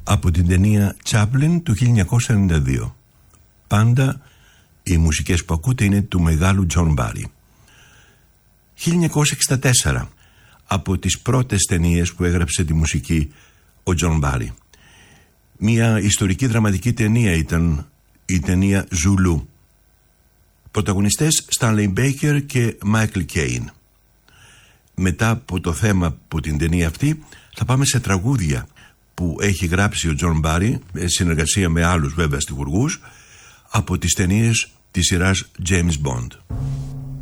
από την ταινία Chaplin του 1992. Πάντα οι μουσικές που ακούτε είναι του μεγάλου John Barry. 1964, από τις πρώτες ταινίες που έγραψε τη μουσική ο John Barry. Μια ιστορική δραματική ταινία ήταν η ταινία Zulu. Πρωταγωνιστές Stanley Baker και Michael Caine. Μετά από το θέμα από την ταινία αυτή θα πάμε σε τραγούδια που έχει γράψει ο John Barry, συνεργασία με άλλους βέβαια στιχουργούς, από τις ταινίες της σειράς James Bond.